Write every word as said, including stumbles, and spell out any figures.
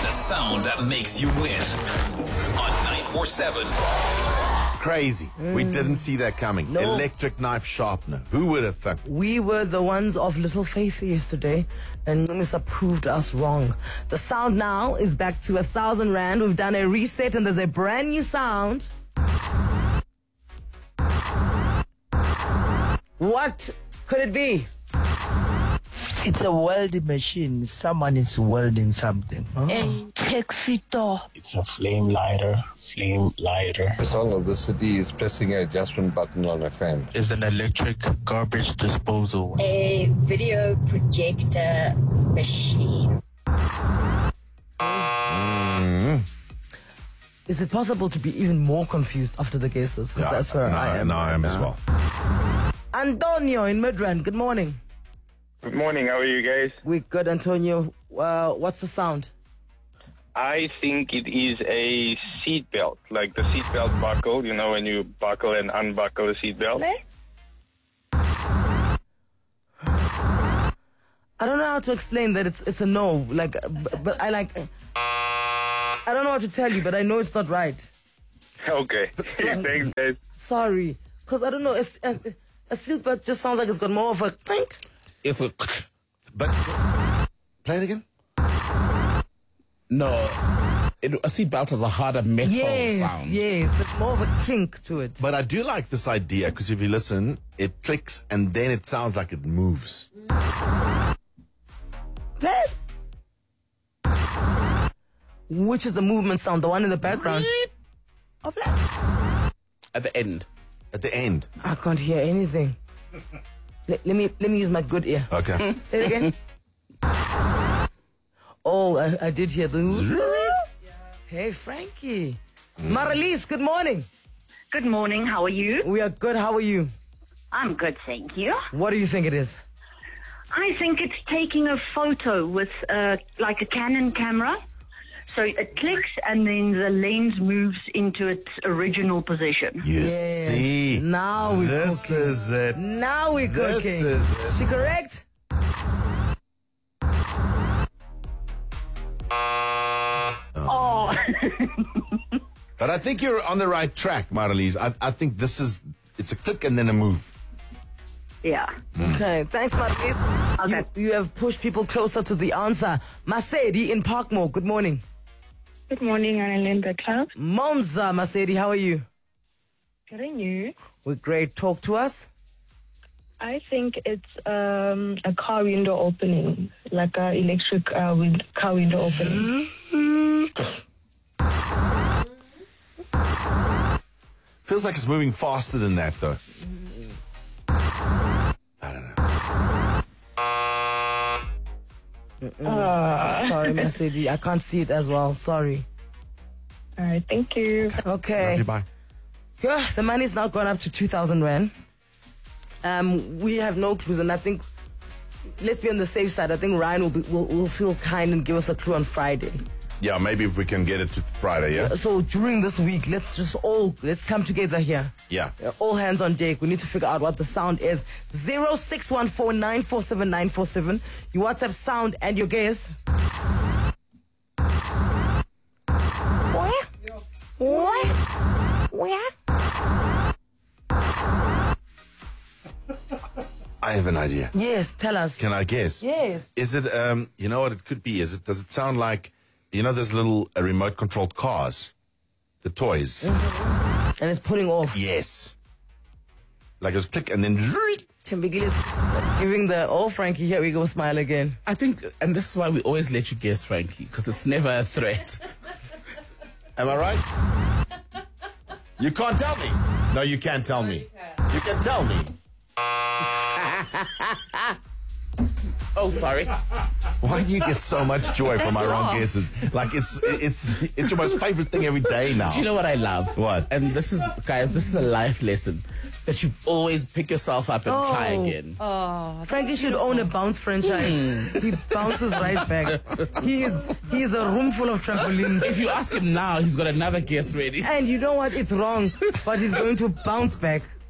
The sound that makes you win on nine four seven. Crazy. Mm. We didn't see that coming. No. Electric knife sharpener. Who would have thought? We were the ones of little faith yesterday, and Mister proved us wrong. The sound now is back to a thousand rand. We've done a reset, and there's a brand new sound. What could it be? It's a welding machine. Someone is welding something. Oh. A Texito. It's a flame lighter. Flame lighter. The song of the city is pressing an adjustment button on a fan. Is an electric garbage disposal. A video projector machine. Mm. Is it possible to be even more confused after the guesses? Because Yeah, that's where no, I am. No, I am as well. Antonio in Midrand, good morning. Good morning, how are you guys? We're good, Antonio. Uh, what's the sound? I think it is a seatbelt, like the seatbelt buckle, you know, when you buckle and unbuckle a seatbelt. I don't know how to explain that it's it's a no, like, but, but I like, I don't know what to tell you, but I know it's not right. Okay, thanks guys. Sorry, because I don't know, it's, a, a seatbelt just sounds like it's got more of a clink. It's a... But... Play it again? No. It, a seatbelt has a harder metal yes, sound. Yes, there's more of a clink to it. But I do like this idea, because if you listen, it clicks and then it sounds like it moves. Play it. Which is the movement sound? The one in the background? Oh, play it. At the end. At the end. I can't hear anything. Let, let me let me use my good ear. Okay. Say it again. Oh, I, I did hear the... Hey, Frankie. Mm. Maralise, good morning. Good morning. How are you? We are good. How are you? I'm good, thank you. What do you think it is? I think it's taking a photo with uh, like a Canon camera. So it clicks and then the lens moves into its original position. You yes. see? Now we're This cooking. is it. Now we're cooking. This is it. She correct? Oh. But I think you're on the right track, Maralise. I, I think this is, it's a click and then a move. Yeah. Mm. Okay, thanks, Maralise. Okay. You, you have pushed people closer to the answer. Masedi in Parkmore, good morning. Good morning, Analinda Club. Monza, Masedi, how are you? Good, and you? We're great. Talk to us. I think it's um, a car window opening, like an electric uh, wind, car window opening. Feels like it's moving faster than that, though. I don't know. Uh. Sorry, Masedi. I can't see it as well. Sorry. All right, thank you. Okay. Love you, bye. Yeah, the money's now gone up to two thousand rand. Um, we have no clues, and I think, let's be on the safe side. I think Ryan will, be, will, will feel kind and give us a clue on Friday. Yeah, maybe if we can get it to Friday, yeah? So during this week, let's just all, let's come together here. Yeah. Uh, all hands on deck. We need to figure out what the sound is. zero six one four nine four seven nine four seven. Your WhatsApp sound and your guess. Where? Where? Where? I have an idea. Yes, tell us. Can I guess? Yes. Is it, um, you know what it could be? Is it, does it sound like, you know, those little uh, remote controlled cars? The toys. Mm-hmm. And it's pulling off. Yes. Like it was click and then... Timbigil is giving the, oh, Frankie, here we go, smile again. I think, and this is why we always let you guess, Frankie, because it's never a threat. Am I right? You can't tell me. No, you can't tell me. You can tell me. Oh, sorry. Why do you get so much joy from my wrong guesses? Like it's it's it's your most favorite thing every day now. Do you know what I love? What? And this is, guys, this is a life lesson. That you always pick yourself up and Oh. try again. Oh, Frankie should own a bounce franchise. He bounces right back. He is he is a room full of trampolines. If you ask him now, he's got another guess ready. And you know what? It's wrong, but he's going to bounce back.